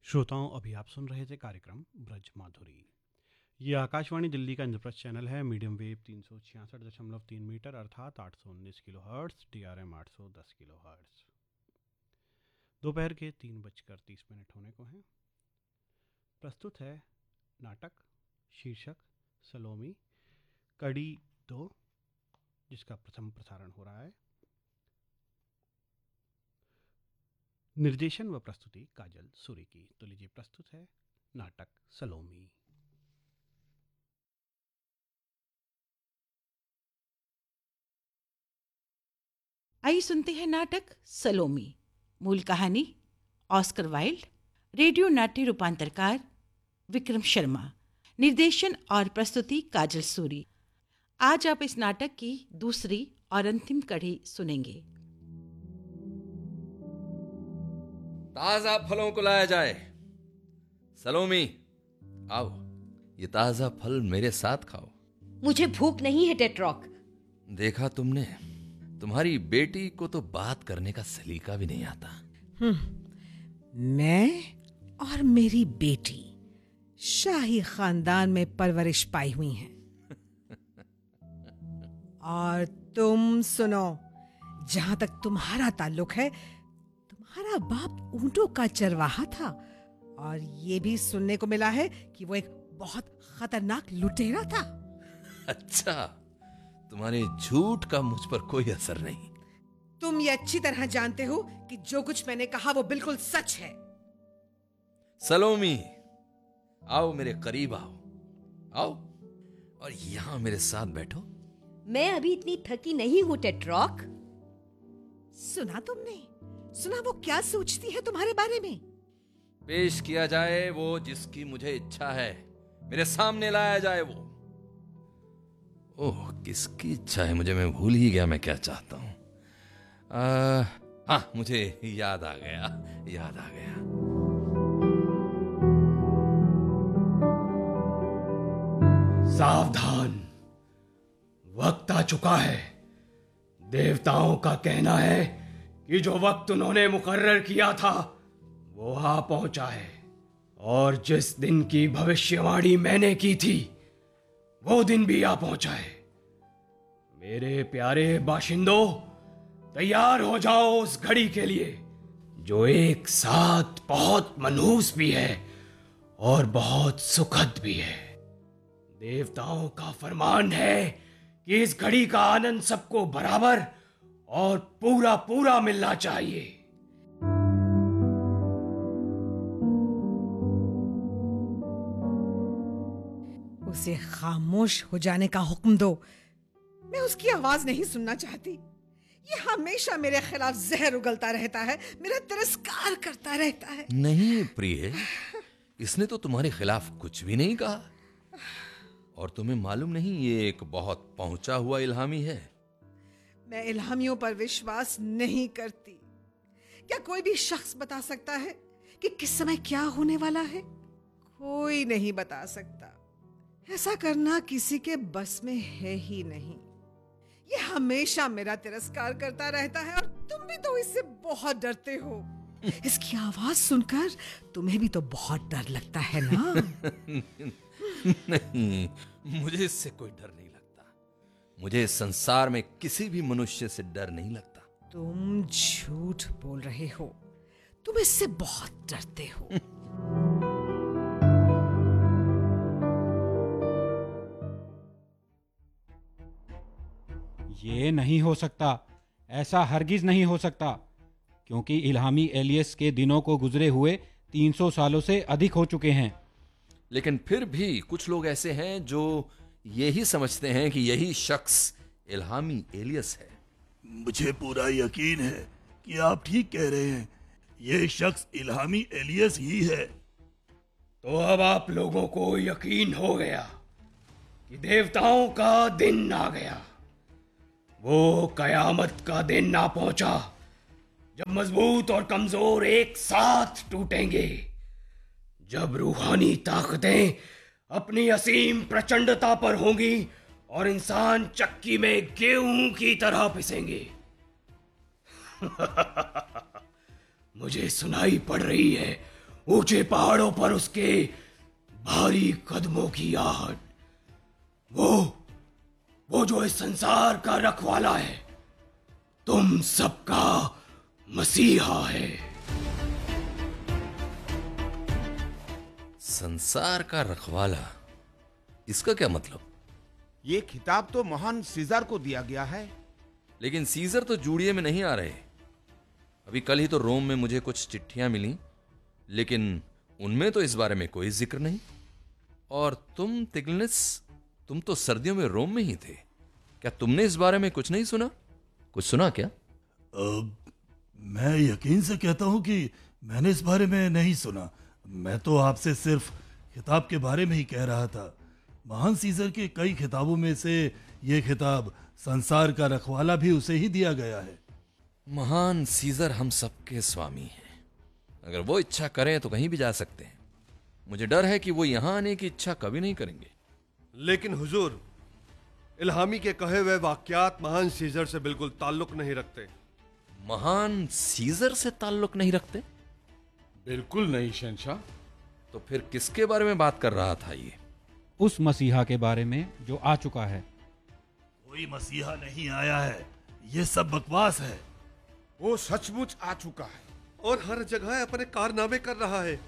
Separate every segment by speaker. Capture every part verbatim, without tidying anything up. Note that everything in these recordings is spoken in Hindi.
Speaker 1: श्रोताओं, अभी आप सुन रहे थे कार्यक्रम ब्रज माधुरी। ये आकाशवाणी दिल्ली का इंद्रप्रस्थ चैनल है। मीडियम वेव तीन सौ छियासठ दशमलव तीन मीटर अर्थात आठ सौ उन्नीस kilo hertz, D R M आठ सौ दस किलो हर्ट्स। दोपहर के तीन बजकर तीस मिनट होने को हैं। प्रस्तुत है नाटक शीर्षक सलोमी, कड़ी दो, जिसका प्रथम प्रसारण हो रहा है। निर्देशन व प्रस्तुति काजल सूरी की। तो लीजिए, प्रस्तुत है नाटक सलोमी।
Speaker 2: आइए सुनते हैं नाटक सलोमी। मूल कहानी ऑस्कर वाइल्ड, रेडियो नाट्य रूपांतरकार विक्रम शर्मा, निर्देशन और प्रस्तुति काजल सूरी। आज आप इस नाटक की दूसरी और अंतिम कड़ी सुनेंगे।
Speaker 3: ताजा फलों को लाया जाए। सलोमी, आओ, ये ताजा फल मेरे साथ खाओ।
Speaker 4: मुझे भूख नहीं है टेट्रॉक।
Speaker 3: देखा तुमने, तुम्हारी बेटी को तो बात करने का सलीका भी नहीं आता।
Speaker 5: मैं और मेरी बेटी शाही खानदान में परवरिश पाई हुई हैं। और तुम सुनो, जहां तक तुम्हारा ताल्लुक है, तुम्हारा बाप ऊंटों का चरवाहा था और ये भी सुनने को मिला है कि वो एक बहुत खतरनाक लुटेरा था।
Speaker 3: अच्छा, तुम्हारे झूठ का मुझ पर कोई असर नहीं।
Speaker 5: तुम ये अच्छी तरह जानते हो कि जो कुछ मैंने कहा वो बिल्कुल सच है।
Speaker 3: सलोमी, आओ, मेरे करीब आओ। आओ और यहां मेरे साथ बैठो।
Speaker 4: मैं अभी इतनी थकी नहीं हूं टेट्रॉक।
Speaker 5: सुना तुमने? सुना वो क्या सोचती है तुम्हारे बारे में?
Speaker 3: पेश किया जाए वो जिसकी मुझे इच्छा है, मेरे सामने लाया जाए वो। ओह, किसकी इच्छा है मुझे मैं भूल ही गया मैं क्या चाहता हूं। हाँ, मुझे याद आ गया, याद आ गया।
Speaker 6: सावधान, वक्त आ चुका है। देवताओं का कहना है कि जो वक्त उन्होंने मुकर्रर किया था वो आ पहुंचा है, और जिस दिन की भविष्यवाणी मैंने की थी वो दिन भी आ पहुंचा है। मेरे प्यारे बाशिंदों, तैयार हो जाओ उस घड़ी के लिए जो एक साथ बहुत मनहूस भी है और बहुत सुखद भी है। देवताओं का फरमान है कि इस घड़ी का आनंद सबको बराबर और पूरा पूरा मिलना चाहिए।
Speaker 5: उसे खामोश हो जाने का हुक्म दो। मैं उसकी आवाज नहीं सुनना चाहती। ये हमेशा मेरे खिलाफ जहर उगलता रहता है, मेरा तिरस्कार करता रहता है।
Speaker 3: नहीं प्रिय, इसने तो तुम्हारे खिलाफ कुछ भी नहीं कहा। और तुम्हें मालूम नहीं, ये एक बहुत पहुंचा हुआ इल्हामी है।
Speaker 5: मैं इल्हामियों पर विश्वास नहीं करती। क्या कोई भी शख्स बता सकता है कि किस समय क्या होने वाला है? कोई नहीं बता सकता। ऐसा करना किसी के बस में है ही नहीं। ये हमेशा मेरा तिरस्कार करता रहता है और तुम भी तो इससे बहुत डरते हो। इसकी आवाज सुनकर तुम्हें भी तो बहुत डर लगता है ना?
Speaker 3: नहीं, मुझे इससे कोई डर नहीं लगता। मुझे इस संसार में किसी भी मनुष्य से डर नहीं लगता।
Speaker 5: तुम झूठ बोल रहे हो। तुम इससे बहुत डरते हो।
Speaker 7: ये नहीं हो सकता, ऐसा हरगिज नहीं हो सकता, क्योंकि इल्हामी एलियस के दिनों को गुजरे हुए तीन सौ सालों से अधिक हो चुके हैं।
Speaker 3: लेकिन फिर भी कुछ लोग ऐसे हैं जो यही समझते हैं कि यही शख्स इल्हामी एलियस है।
Speaker 8: मुझे पूरा यकीन है कि आप ठीक कह रहे हैं। यह शख्स इल्हामी एलियस ही है।
Speaker 6: तो अब आप लोगों को यकीन हो गया कि देवताओं का दिन आ गया। वो कयामत का दिन आ पहुंचा जब मजबूत और कमजोर एक साथ टूटेंगे, जब रूहानी ताकतें अपनी असीम प्रचंडता पर होंगी और इंसान चक्की में गेहूं की तरह पिसेंगे। मुझे सुनाई पड़ रही है ऊंचे पहाड़ों पर उसके भारी कदमों की आहट, वो वो जो इस संसार का रखवाला है, तुम सबका मसीहा है।
Speaker 3: संसार का रखवाला, इसका क्या मतलब?
Speaker 9: ये खिताब तो महान सीजर को दिया गया है।
Speaker 3: लेकिन सीजर तो जूड़िए में नहीं आ रहे। अभी कल ही तो रोम में मुझे कुछ चिट्ठियां मिली, लेकिन उनमें तो इस बारे में कोई जिक्र नहीं। और तुम तिग्लनिस, तुम तो सर्दियों में रोम में ही थे, क्या तुमने इस बारे में कुछ नहीं सुना? कुछ सुना क्या?
Speaker 8: अब मैं यकीन से कहता हूं कि मैंने इस बारे में नहीं सुना। मैं तो आपसे सिर्फ खिताब के बारे में ही कह रहा था। महान सीजर के कई खिताबों में से यह खिताब संसार का रखवाला भी उसे ही दिया गया है।
Speaker 3: महान सीजर हम सबके स्वामी हैं। अगर वो इच्छा करें तो कहीं भी जा सकते हैं। मुझे डर है कि वो यहां आने की इच्छा कभी नहीं करेंगे।
Speaker 10: लेकिन हुजूर, इल्हामी के कहे हुए वाक्यात महान सीजर से बिल्कुल ताल्लुक नहीं रखते।
Speaker 3: महान सीजर से ताल्लुक नहीं रखते?
Speaker 7: बिल्कुल नहीं शहंशाह।
Speaker 3: तो फिर किसके बारे में बात कर रहा था ये?
Speaker 7: उस मसीहा के बारे में जो आ चुका है।
Speaker 8: कोई मसीहा नहीं आया है, ये सब बकवास है।
Speaker 10: वो सचमुच आ चुका है और हर जगह अपने कारनामे कर रहा है।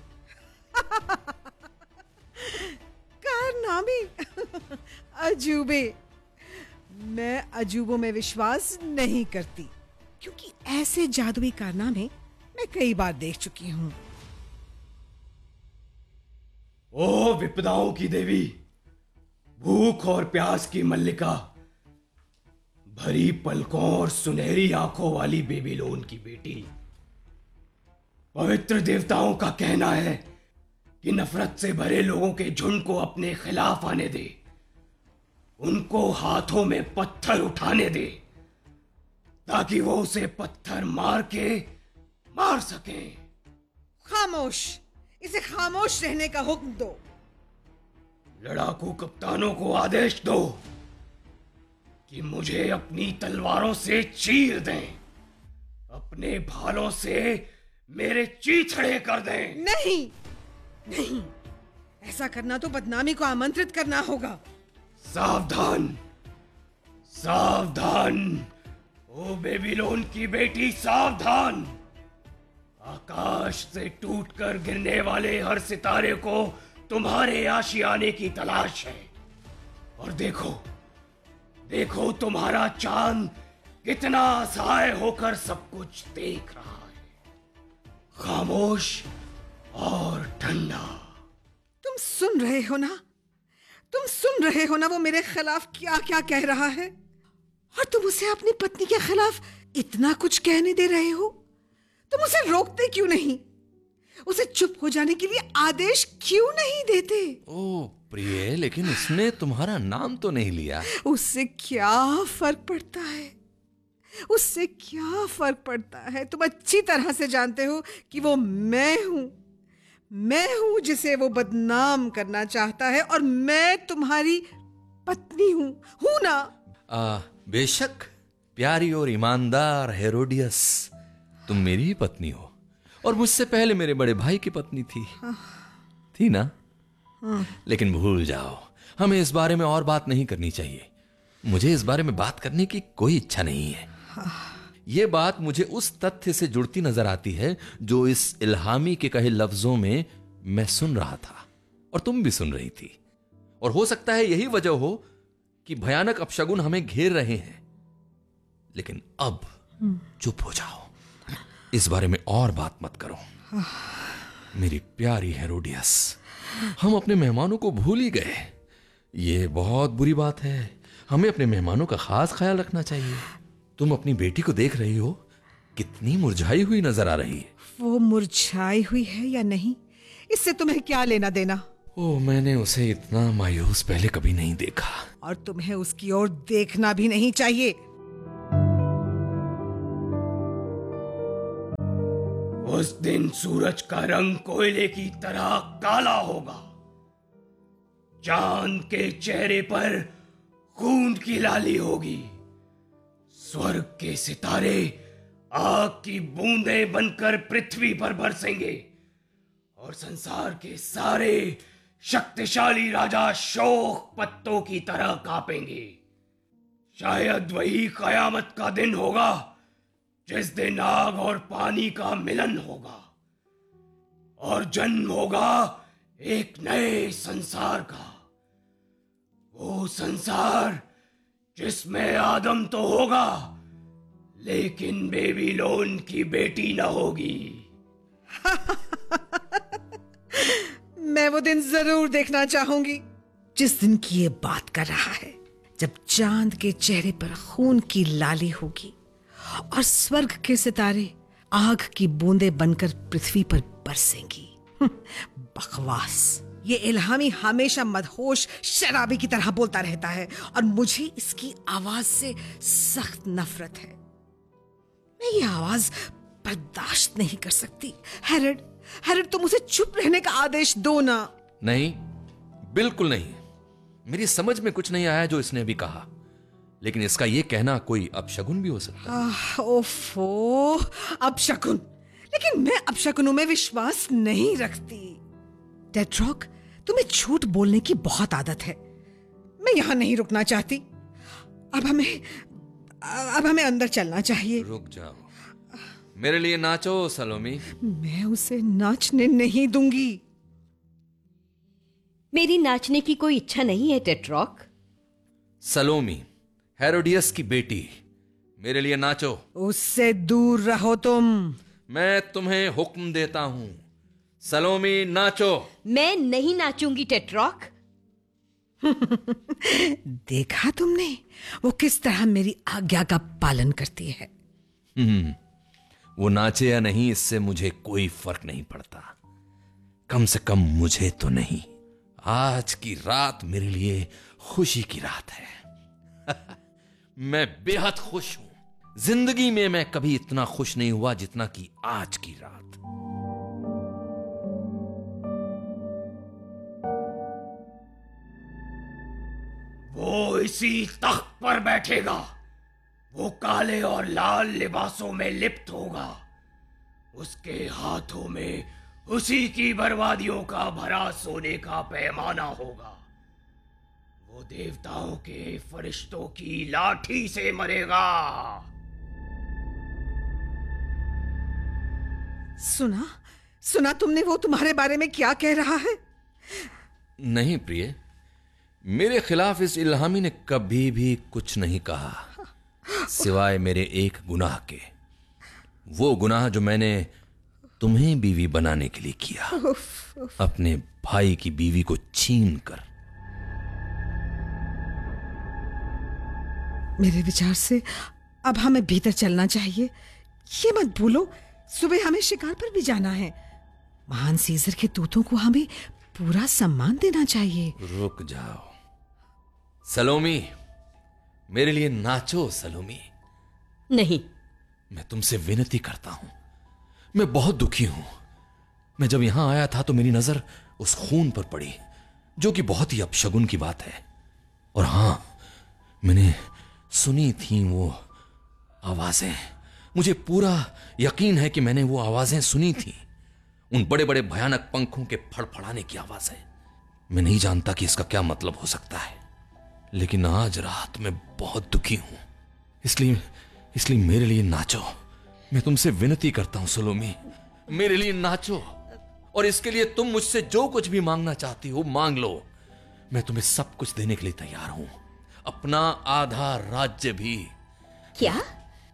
Speaker 5: कारनामे? अजूबे? मैं अजूबों में विश्वास नहीं करती, क्योंकि ऐसे जादुई कारनामे मैं कई बार देख चुकी हूं।
Speaker 6: ओ विपदाओं की देवी, भूख और प्यास की मल्लिका, भरी पलकों और सुनहरी आंखों वाली बेबीलोन की बेटी, पवित्र देवताओं का कहना है कि नफरत से भरे लोगों के झुंड को अपने खिलाफ आने दे, उनको हाथों में पत्थर उठाने दे, ताकि वो उसे पत्थर मार के मार सकें।
Speaker 5: खामोश, इसे खामोश रहने का हुक्म दो।
Speaker 6: लड़ाकू कप्तानों को आदेश दो कि मुझे अपनी तलवारों से चीर दें, अपने भालों से मेरे चीथड़े कर दें।
Speaker 5: नहीं, नहीं, ऐसा करना तो बदनामी को आमंत्रित करना होगा।
Speaker 6: सावधान, सावधान, ओ बेबीलोन की बेटी, सावधान। आकाश से टूटकर गिरने वाले हर सितारे को तुम्हारे आशियाने की तलाश है। और देखो, देखो तुम्हारा चांद कितना असहाय होकर सब कुछ देख रहा है, खामोश और ठंडा।
Speaker 5: तुम सुन रहे हो ना? तुम सुन रहे हो ना वो मेरे खिलाफ क्या क्या कह रहा है? और तुम उसे अपनी पत्नी के खिलाफ इतना कुछ कहने दे रहे हो? तुम उसे रोकते क्यों नहीं? उसे चुप हो जाने के लिए आदेश क्यों नहीं देते?
Speaker 3: ओ प्रिय, लेकिन उसने तुम्हारा नाम तो नहीं लिया।
Speaker 5: उससे क्या फर्क पड़ता है? उससे क्या फर्क पड़ता है? तुम अच्छी तरह से जानते हो कि वो मैं हूं, मैं हूं जिसे वो बदनाम करना चाहता है, और मैं तुम्हारी पत्नी हूं, हूं ना?
Speaker 3: आ, बेशक प्यारी और ईमानदार हेरोडियस, तुम मेरी ही पत्नी हो, और मुझसे पहले मेरे बड़े भाई की पत्नी थी, थी ना? लेकिन भूल जाओ, हमें इस बारे में और बात नहीं करनी चाहिए। मुझे इस बारे में बात करने की कोई इच्छा नहीं है। यह बात मुझे उस तथ्य से जुड़ती नजर आती है जो इस इल्हामी के कहे लफ्जों में मैं सुन रहा था और तुम भी सुन रही थी। और हो सकता है यही वजह हो कि भयानक अपशगुन हमें घेर रहे हैं। लेकिन अब चुप हो जाओ, इस बारे में और बात मत करो। मेरी प्यारी हेरोडियस, हम अपने मेहमानों को भूल ही गए। यह बहुत बुरी बात है। हमें अपने मेहमानों का खास ख्याल रखना चाहिए। तुम अपनी बेटी को देख रही हो, कितनी मुरझाई हुई नजर आ रही है।
Speaker 5: वो मुरझाई हुई है या नहीं, इससे तुम्हें क्या लेना देना?
Speaker 3: ओ, मैंने उसे इतना मायूस पहले कभी नहीं देखा।
Speaker 5: और तुम्हें उसकी ओर देखना भी नहीं चाहिए।
Speaker 6: उस दिन सूरज का रंग कोयले की तरह काला होगा, चांद के चेहरे पर खून की लाली होगी, स्वर्ग के सितारे आग की बूंदें बनकर पृथ्वी पर बरसेंगे, और संसार के सारे शक्तिशाली राजा शोक पत्तों की तरह कांपेंगे। शायद वही कयामत का दिन होगा जिस दिन आग और पानी का मिलन होगा और जन्म होगा एक नए संसार का। वो संसार जिसमें आदम तो होगा लेकिन बेबीलोन की बेटी न होगी।
Speaker 5: मैं वो दिन जरूर देखना चाहूंगी जिस दिन की ये बात कर रहा है, जब चांद के चेहरे पर खून की लाली होगी और स्वर्ग के सितारे आग की बूंदें बनकर पृथ्वी पर बरसेंगी। बकवास। ये इल्हामी हमेशा मदहोश शराबी की तरह बोलता रहता है और मुझे इसकी आवाज से सख्त नफरत है। मैं ये आवाज बर्दाश्त नहीं कर सकती। हैरड, हैरड, तुम उसे चुप रहने का आदेश दो ना।
Speaker 3: नहीं, बिल्कुल नहीं। मेरी समझ में कुछ नहीं आया जो इसने अभी कहा, लेकिन इसका यह कहना कोई अपशगुन भी हो सकता है।
Speaker 5: ओफो, अपशगुन। लेकिन मैं अपशगुनों में विश्वास नहीं रखती। टेट्रॉक, तुम्हें झूठ बोलने की बहुत आदत है। मैं यहां नहीं रुकना चाहती। अब हमें अब हमें अंदर चलना चाहिए।
Speaker 3: रुक जाओ, मेरे लिए नाचो सलोमी।
Speaker 5: मैं उसे नाचने नहीं दूंगी।
Speaker 4: मेरी नाचने की कोई इच्छा नहीं है टेट्रॉक।
Speaker 3: सलोमी, हेरोडियस की बेटी, मेरे लिए नाचो।
Speaker 5: उससे दूर रहो तुम।
Speaker 3: मैं तुम्हें हुक्म देता हूं, सलोमी नाचो।
Speaker 4: मैं नहीं नाचूंगी टेट्रॉक।
Speaker 5: देखा तुमने वो किस तरह मेरी आज्ञा का पालन करती है।
Speaker 3: हम्म, वो नाचे या नहीं इससे मुझे कोई फर्क नहीं पड़ता, कम से कम मुझे तो नहीं। आज की रात मेरे लिए खुशी की रात है। मैं बेहद खुश हूं। जिंदगी में मैं कभी इतना खुश नहीं हुआ जितना कि आज की रात।
Speaker 6: वो इसी तख्त पर बैठेगा। वो काले और लाल लिबासों में लिप्त होगा। उसके हाथों में उसी की बर्बादियों का भरा सोने का पैमाना होगा। वो देवताओं के फरिश्तों की लाठी से मरेगा।
Speaker 5: सुना सुना तुमने वो तुम्हारे बारे में क्या कह रहा है?
Speaker 3: नहीं प्रिय, मेरे खिलाफ इस इल्हामी ने कभी भी कुछ नहीं कहा, सिवाय मेरे एक गुनाह के। वो गुनाह जो मैंने तुम्हें बीवी बनाने के लिए किया, अपने भाई की बीवी को छीन कर।
Speaker 5: मेरे विचार से अब हमें भीतर चलना चाहिए। ये मत भूलो, सुबह हमें शिकार पर भी जाना है। महान सीजर के दूतों को हमें पूरा सम्मान देना चाहिए।
Speaker 3: रुक जाओ सलोमी, मेरे लिए नाचो सलोमी।
Speaker 4: नहीं,
Speaker 3: मैं तुमसे विनती करता हूं। मैं बहुत दुखी हूं। मैं जब यहां आया था तो मेरी नजर उस खून पर पड़ी, जो कि बहुत ही अपशगुन की बात है। और हां, मैंने सुनी थी वो आवाजें। मुझे पूरा यकीन है कि मैंने वो आवाजें सुनी थी, उन बड़े बड़े भयानक पंखों के फड़फड़ाने की आवाजें। मैं नहीं जानता कि इसका क्या मतलब हो सकता है, लेकिन आज रात मैं बहुत दुखी हूं। इसलिए इसलिए मेरे लिए नाचो। मैं तुमसे विनती करता हूं सलोमी, मेरे लिए नाचो। और इसके लिए तुम मुझसे जो कुछ भी मांगना चाहती हो मांग लो। मैं तुम्हें सब कुछ देने के लिए तैयार हूं, अपना आधा राज्य भी।
Speaker 4: क्या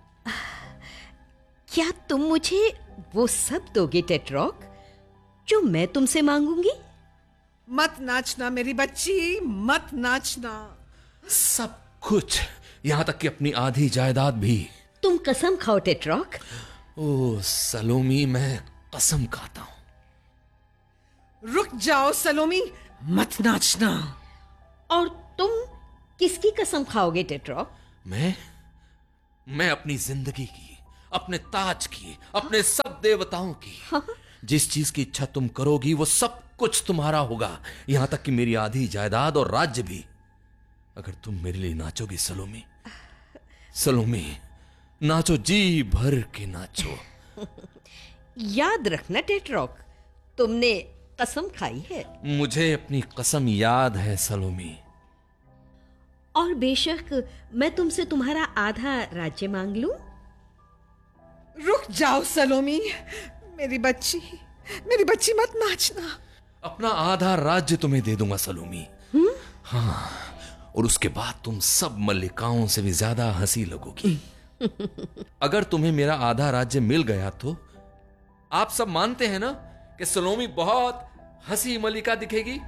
Speaker 4: क्या तुम मुझे वो सब दोगे टेट्रॉक जो मैं तुमसे मांगूंगी?
Speaker 5: मत नाचना मेरी बच्ची, मत नाचना।
Speaker 3: सब कुछ, यहां तक कि अपनी आधी जायदाद भी।
Speaker 4: तुम कसम खाओ टेट्रॉक।
Speaker 3: ओ सलोमी, मैं कसम खाता हूं।
Speaker 5: रुक जाओ सलोमी, मत नाचना।
Speaker 4: और तुम किसकी कसम खाओगे टेट्रॉक?
Speaker 3: मैं मैं अपनी जिंदगी की, अपने ताज की, अपने सब देवताओं की। जिस चीज की इच्छा तुम करोगी वो सब कुछ तुम्हारा होगा, यहां तक कि मेरी आधी जायदाद और राज्य भी, अगर तुम मेरे लिए नाचोगी सलोमी। सलोमी, नाचो, जी भर के नाचो।
Speaker 4: याद रखना टेट्रॉक, तुमने कसम खाई है।
Speaker 3: मुझे अपनी कसम याद है सलोमी।
Speaker 4: और बेशक मैं तुमसे तुम्हारा आधा राज्य मांग लूं।
Speaker 5: रुक जाओ सलोमी, मेरी बच्ची, मेरी बच्ची मत नाचना।
Speaker 3: अपना आधा राज्य तुम्हें दे दूंगा सलोमी। हाँ, और उसके बाद तुम सब मल्लिकाओं से भी ज्यादा हंसी लगोगी। अगर तुम्हें मेरा आधा राज्य मिल गया तो आप सब मानते हैं ना कि सलोमी बहुत हंसी मल्लिका दिखेगी।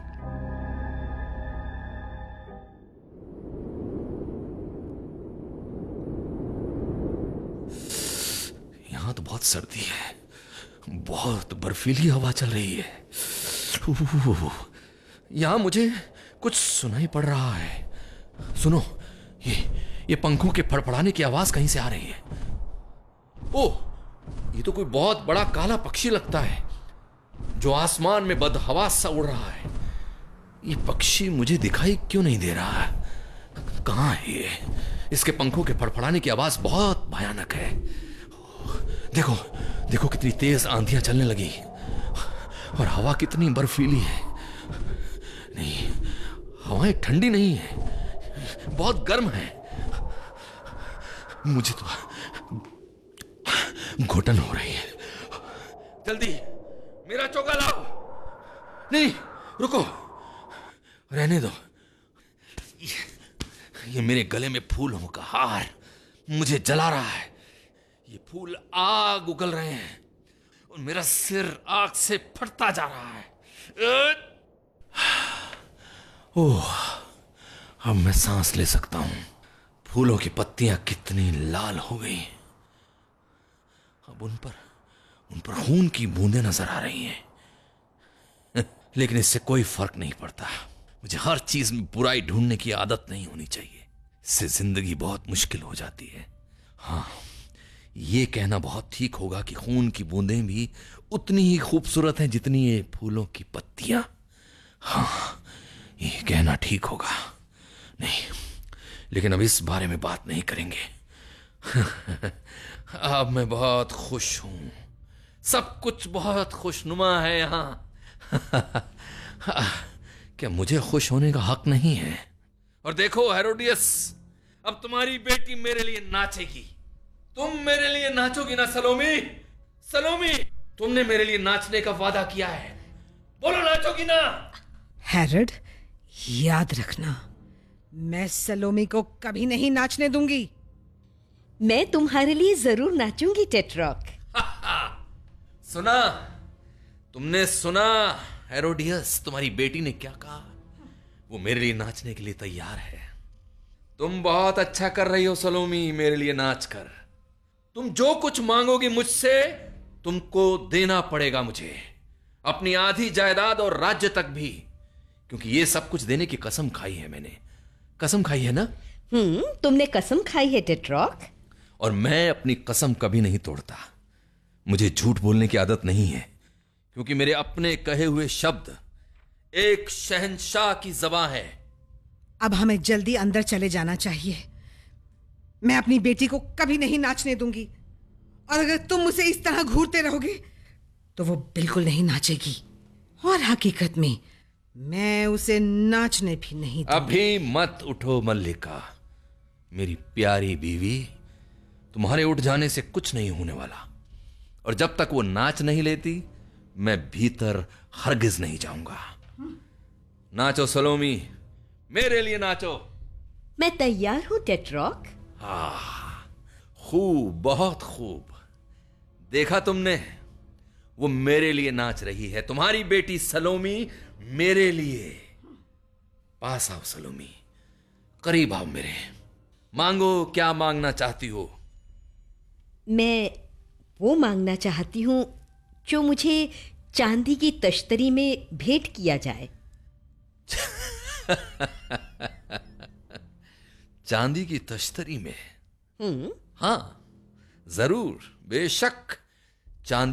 Speaker 3: यहां तो बहुत सर्दी है, बहुत बर्फीली हवा चल रही है। यहां मुझे कुछ सुनाई पड़ रहा है। सुनो, ये ये पंखों के फड़फड़ाने की आवाज कहीं से आ रही है। ओह, ये तो कोई बहुत बड़ा काला पक्षी लगता है जो आसमान में बदहवास सा उड़ रहा है। ये पक्षी मुझे दिखाई क्यों नहीं दे रहा है? कहां है ये? इसके पंखों के फड़फड़ाने की आवाज बहुत भयानक है। देखो देखो कितनी तेज आंधियां चलने लगी और हवा कितनी बर्फीली है। नहीं, हवाएं ठंडी नहीं है, बहुत गर्म है। मुझे तो घुटन हो रही है। जल्दी मेरा चोगा लाओ। नहीं, रुको, रहने दो। ये मेरे गले में फूलों का हार मुझे जला रहा है। ये फूल आग उगल रहे हैं और मेरा सिर आग से फटता जा रहा है। ओह, अब मैं सांस ले सकता हूं। फूलों की पत्तियां कितनी लाल हो गई। अब उन पर उन पर खून की बूंदें नजर आ रही हैं। लेकिन इससे कोई फर्क नहीं पड़ता। मुझे हर चीज में बुराई ढूंढने की आदत नहीं होनी चाहिए। इससे जिंदगी बहुत मुश्किल हो जाती है। हाँ, ये कहना बहुत ठीक होगा कि खून की बूंदें भी उतनी ही खूबसूरत हैं जितनी ये फूलों की पत्तियां। हाँ, ये कहना ठीक होगा। नहीं, लेकिन अब इस बारे में बात नहीं करेंगे। अब मैं बहुत खुश हूं। सब कुछ बहुत खुशनुमा है यहां। क्या मुझे खुश होने का हक नहीं है? और देखो हेरोडियस, अब तुम्हारी बेटी मेरे लिए नाचेगी। तुम मेरे लिए नाचोगी ना सलोमी? सलोमी, तुमने मेरे लिए नाचने का वादा किया है, बोलो नाचोगी ना?
Speaker 5: हेरोड, याद रखना, मैं सलोमी को कभी नहीं नाचने दूंगी।
Speaker 4: मैं तुम्हारे लिए जरूर नाचूंगी टेट्रॉक।
Speaker 3: सुना, तुमने सुना हेरोडियस, तुम्हारी बेटी ने क्या कहा? वो मेरे लिए नाचने के लिए तैयार है। तुम बहुत अच्छा कर रही हो सलोमी, मेरे लिए नाच कर। तुम जो कुछ मांगोगी मुझसे, तुमको देना पड़ेगा मुझे, अपनी आधी जायदाद और राज्य तक भी, क्योंकि ये सब कुछ देने की कसम खाई है मैंने। कसम खाई है ना?
Speaker 4: हम्म, तुमने कसम खाई है टेट्रॉक।
Speaker 3: और मैं अपनी कसम कभी नहीं तोड़ता। मुझे झूठ बोलने की आदत नहीं है, क्योंकि मेरे अपने कहे हुए शब्द एक शहंशाह की ज़बान है।
Speaker 5: अब हमें जल्दी अंदर चले जाना चाहिए। मैं अपनी बेटी को कभी नहीं नाचने दूंगी, और अगर तुम उसे इस तरह घूरते रहोगे तो वो बिल्कुल नहीं नाचेगी। और हकीकत में मैं उसे नाचने भी नहीं दूंगी।
Speaker 3: अभी मत उठो मल्लिका, मेरी प्यारी बीवी। तुम्हारे उठ जाने से कुछ नहीं होने वाला, और जब तक वो नाच नहीं लेती मैं भीतर हरगिज नहीं जाऊंगा। नाचो सलोमी, मेरे लिए नाचो।
Speaker 4: मैं तैयार हूं टेट्रॉक।
Speaker 3: हाँ, खूब, बहुत खूब। देखा तुमने, वो मेरे लिए नाच रही है, तुम्हारी बेटी सलोमी मेरे लिए। पास आओ सलोमी, करीब आओ मेरे। मांगो, क्या मांगना चाहती हो?
Speaker 4: मैं वो मांगना चाहती हूं जो मुझे चांदी की तश्तरी में भेंट किया जाए।
Speaker 3: चांदी की तश्तरी में?
Speaker 4: हम्म,
Speaker 3: हाँ, जरूर, बेशक। चांदी